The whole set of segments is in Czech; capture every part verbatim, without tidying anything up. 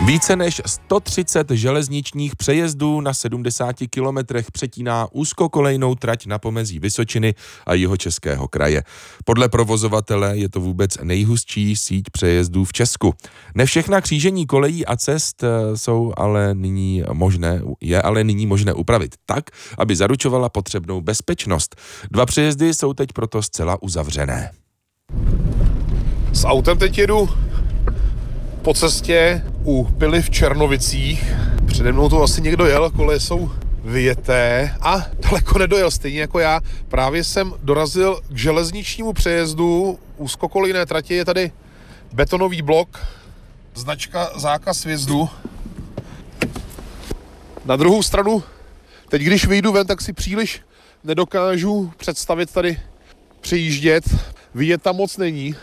Více než sto třicet železničních přejezdů na sedmdesáti kilometrech přetíná úzkokolejnou trať na pomezí Vysočiny a Jihočeského kraje. Podle provozovatele je to vůbec nejhustší síť přejezdů v Česku. Ne všechna křížení kolejí a cest jsou ale nyní možné, je ale nyní možné upravit tak, aby zaručovala potřebnou bezpečnost. Dva přejezdy jsou teď proto zcela uzavřené. S autem teď jedu po cestě u Pily v Černovicích. Přede mnou to asi někdo jel, koleje jsou vyjeté a daleko nedojel, stejně jako já. Právě jsem dorazil k železničnímu přejezdu. Úzkokolejné trati je tady betonový blok, značka zákaz vjezdu. Na druhou stranu, teď když vyjdu ven, tak si příliš nedokážu představit tady přejíždět. Vyjet tam moc není.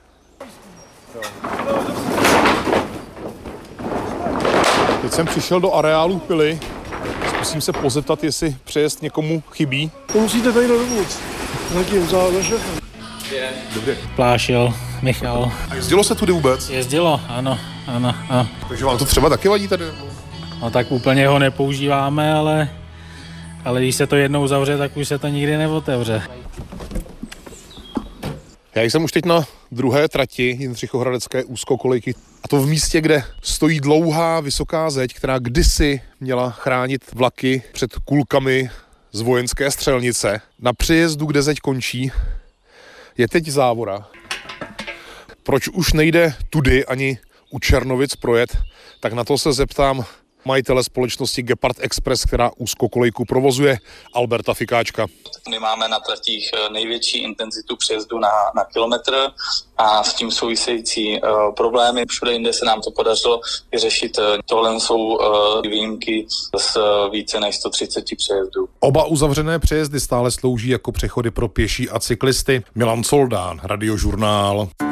Teď jsem přišel do areálu Pily. Zkusím se pozeptat, jestli přejezd někomu chybí. To musíte tady dovnitř. Zatím za, za šefem. Dobře. Plášil, Michal. A jezdilo se tudy vůbec? Jezdilo, ano, ano, ano. Takže vám to třeba taky vadí tady? No tak úplně ho nepoužíváme, ale, ale když se to jednou zavře, tak už se to nikdy neotevře. Já jsem už teď na druhé trati Jindřichohradecké úzkokolejky. A to v místě, kde stojí dlouhá vysoká zeď, která kdysi měla chránit vlaky před kulkami z vojenské střelnice. Na přejezdu, kde zeď končí, je teď závora. Proč už nejde tudy ani u Černovic projet, tak na to se zeptám majitele společnosti Gepard Express, která úzkokolejku provozuje, Alberta Fikáčka. My máme na tratích největší intenzitu přejezdu na, na kilometr a s tím související uh, problémy. Všude jinde se nám to podařilo vyřešit. Tohle jsou uh, výjimky z uh, více než sto třicet přejezdů. Oba uzavřené přejezdy stále slouží jako přechody pro pěší a cyklisty. Milan Soldán, Radiožurnál.